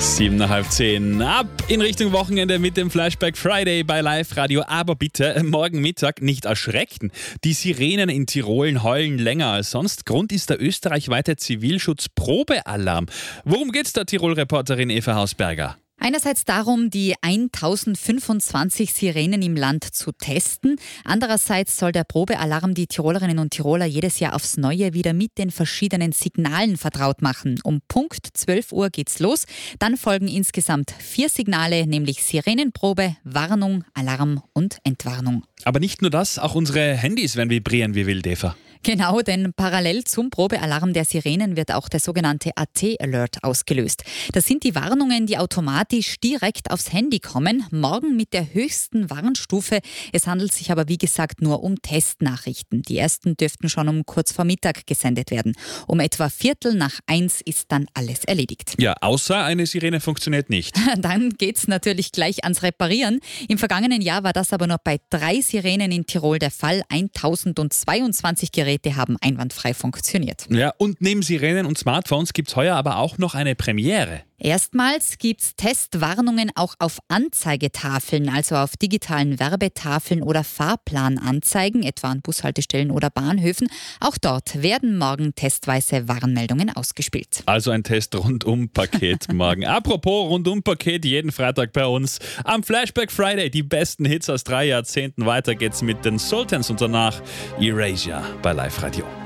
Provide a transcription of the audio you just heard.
7:30. Ab in Richtung Wochenende mit dem Flashback Friday bei Live Radio. Aber bitte morgen Mittag nicht erschrecken. Die Sirenen in Tirol heulen länger als sonst. Grund ist der österreichweite Zivilschutz-Probealarm. Worum geht's da, Tirol-Reporterin Eva Hausberger? Einerseits darum, die 1025 Sirenen im Land zu testen. Andererseits soll der Probealarm die Tirolerinnen und Tiroler jedes Jahr aufs Neue wieder mit den verschiedenen Signalen vertraut machen. Um Punkt 12 Uhr geht's los. Dann folgen insgesamt 4 Signale, nämlich Sirenenprobe, Warnung, Alarm und Entwarnung. Aber nicht nur das, auch unsere Handys werden vibrieren wie wild, Eva. Genau, denn parallel zum Probealarm der Sirenen wird auch der sogenannte AT-Alert ausgelöst. Das sind die Warnungen, die automatisch direkt aufs Handy kommen, morgen mit der höchsten Warnstufe. Es handelt sich aber wie gesagt nur um Testnachrichten. Die ersten dürften schon um kurz vor Mittag gesendet werden. Um etwa 1:15 ist dann alles erledigt. Ja, außer eine Sirene funktioniert nicht. Dann geht's natürlich gleich ans Reparieren. Im vergangenen Jahr war das aber nur bei 3 Sirenen in Tirol der Fall. 1022 Geräte haben einwandfrei funktioniert. Ja, und neben Sirenen und Smartphones gibt's heuer aber auch noch eine Premiere. Erstmals gibt's Testwarnungen auch auf Anzeigetafeln, also auf digitalen Werbetafeln oder Fahrplananzeigen, etwa an Bushaltestellen oder Bahnhöfen. Auch dort werden morgen testweise Warnmeldungen ausgespielt. Also ein Test-Rundum-Paket morgen. Apropos Rundum-Paket, jeden Freitag bei uns am Flashback Friday. Die besten Hits aus 3 Jahrzehnten. Weiter geht's mit den Sultans und danach Erasure bei Live Radio.